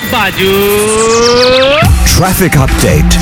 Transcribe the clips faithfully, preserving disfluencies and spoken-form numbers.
बाजू traffic update.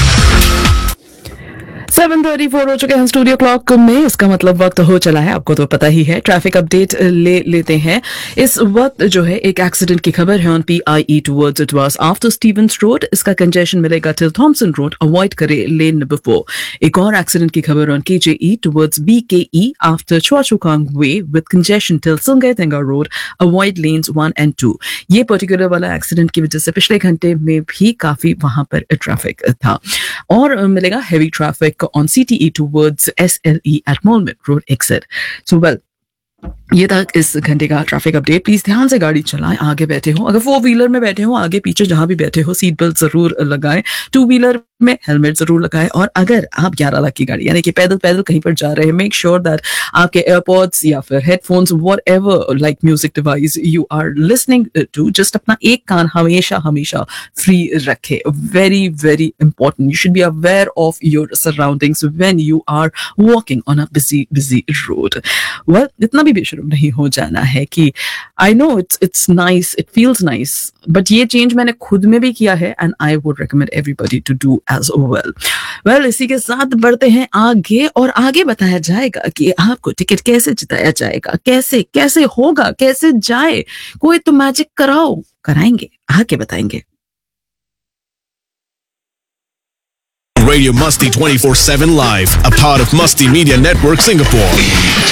Seven thirty four हो चुके हैं स्टूडियो क्लॉक में। इसका मतलब वक्त हो चला है, आपको तो पता ही है। ट्रैफिक अपडेट ले लेते हैं। इस वक्त जो है एक एक्सीडेंट की खबर है on P I E towards इटवास after Stevens road. इसका कंजेशन मिलेगा टिल थॉमसन रोड, अवॉइड करे लेन नंबर फोर। एक और एक्सीडेंट की खबर ऑन के जे ई टुवर्ड्स बी के ई आफ्टर चुआ चू Kong way with congestion till Sungai Tenga road, avoid lens one and to. ये पर्टिकुलर वाला एक्सीडेंट की वजह से पिछले घंटे में भी काफी वहां पर ट्रैफिक था। और मिलेगा heavy traffic on C T E towards S L E at Moulmein Road exit. So well, ये था इस घंटे का ट्रैफिक अपडेट। प्लीज ध्यान से गाड़ी चलाएं, आगे बैठे हो, अगर फोर व्हीलर में बैठे हो, आगे पीछे जहां भी बैठे हो सीट बेल्ट जरूर लगाएं। टू व्हीलर में हेलमेट जरूर लगाएं। और अगर आप ग्यारह लाख की गाड़ी यानी कि पैदल पैदल कहीं पर जा रहे हैं, मेक श्योर दैट आपके एयरपॉड्स या फिर headphones whatever like music device you are listening to, just अपना एक कान हमेशा हमेशा फ्री रखे। Very very important, you should be aware of your surroundings when you are walking on a busy busy road. Well, इतना भी बेशर्म नहीं हो जाना है कि I know it's it's nice, it feels nice, but ये चेंज मैंने खुद में भी किया है and I would recommend everybody to do as well. Well, इसी के साथ बढ़ते हैं आगे और आगे बताया जाएगा कि आपको टिकट कैसे जिताया जाएगा, कैसे कैसे होगा, कैसे जाए। कोई तो मैजिक कराओ, कराएंगे, आगे बताएंगे। Radio Musty twenty-four seven Live, a part of Musty Media Network Singapore.